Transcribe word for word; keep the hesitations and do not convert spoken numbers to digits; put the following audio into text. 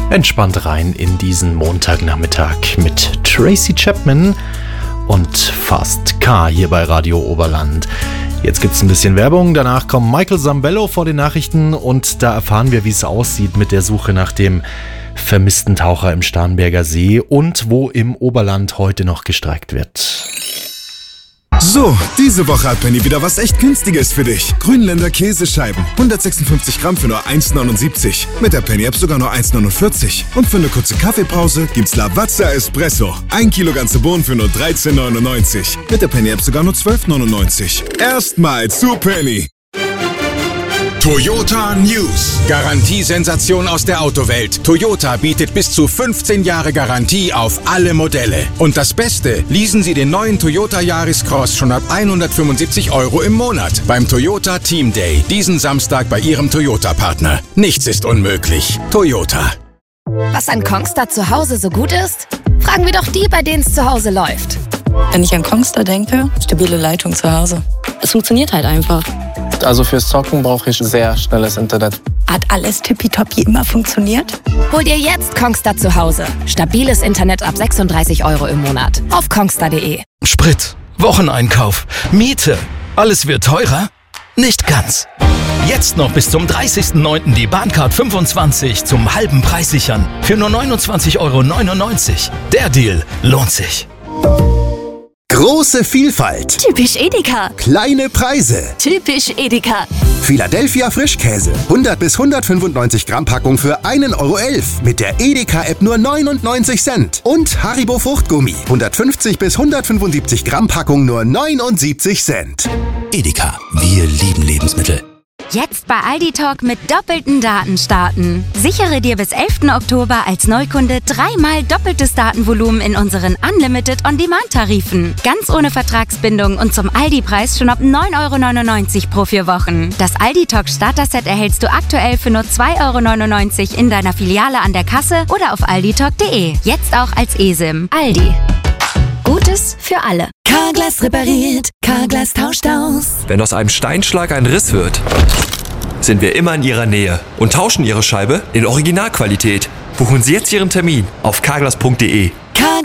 Entspannt rein in diesen Montagnachmittag mit Tracy Chapman und Fast Car hier bei Radio Oberland. Jetzt gibt's ein bisschen Werbung, danach kommt Michael Zambello vor den Nachrichten und da erfahren wir, wie es aussieht mit der Suche nach dem vermissten Taucher im Starnberger See und wo im Oberland heute noch gestreikt wird. So, diese Woche hat Penny wieder was echt Günstiges für dich. Grünländer Käsescheiben, hundertsechsundfünfzig Gramm für nur eins neunundsiebzig. Mit der Penny-App sogar nur eins neunundvierzig. Und für eine kurze Kaffeepause gibt's Lavazza Espresso. Ein Kilo ganze Bohnen für nur dreizehn neunundneunzig. Mit der Penny-App sogar nur zwölf neunundneunzig. Erstmal zu Penny. Toyota News. Garantiesensation aus der Autowelt. Toyota bietet bis zu fünfzehn Jahre Garantie auf alle Modelle. Und das Beste, leasen Sie den neuen Toyota Yaris Cross schon ab hundertfünfundsiebzig Euro im Monat beim Toyota Team Day. Diesen Samstag bei Ihrem Toyota-Partner. Nichts ist unmöglich. Toyota. Was an Kongstar zu Hause so gut ist? Fragen wir doch die, bei denen es zu Hause läuft. Wenn ich an Kongstar denke, stabile Leitung zu Hause. Es funktioniert halt einfach. Also fürs Zocken brauche ich sehr schnelles Internet. Hat alles tippitoppi immer funktioniert? Hol dir jetzt Kongstar zu Hause. Stabiles Internet ab sechsunddreißig Euro im Monat. Auf kongstar punkt de. Sprit, Wocheneinkauf, Miete. Alles wird teurer? Nicht ganz. Jetzt noch bis zum dreißigsten neunten die Bahncard fünfundzwanzig zum halben Preis sichern. Für nur neunundzwanzig Euro neunundneunzig. Der Deal lohnt sich. Große Vielfalt. Typisch Edeka. Kleine Preise. Typisch Edeka. Philadelphia Frischkäse. hundert bis hundertfünfundneunzig Gramm Packung für ein Euro elf. Mit der Edeka-App nur neunundneunzig Cent. Und Haribo Fruchtgummi. hundertfünfzig bis hundertfünfundsiebzig Gramm Packung nur neunundsiebzig Cent. Edeka. Wir lieben Lebensmittel. Jetzt bei Aldi Talk mit doppelten Daten starten. Sichere dir bis elften Oktober als Neukunde dreimal doppeltes Datenvolumen in unseren Unlimited On-Demand-Tarifen. Ganz ohne Vertragsbindung und zum Aldi-Preis schon ab neun Euro neunundneunzig pro vier Wochen. Das Aldi Talk Starter-Set erhältst du aktuell für nur zwei Euro neunundneunzig in deiner Filiale an der Kasse oder auf alditalk punkt de. Jetzt auch als eSIM. Aldi. Gutes für alle. Carglass repariert, Carglass tauscht aus. Wenn aus einem Steinschlag ein Riss wird, sind wir immer in Ihrer Nähe und tauschen Ihre Scheibe in Originalqualität. Buchen Sie jetzt Ihren Termin auf carglass punkt de. Carglass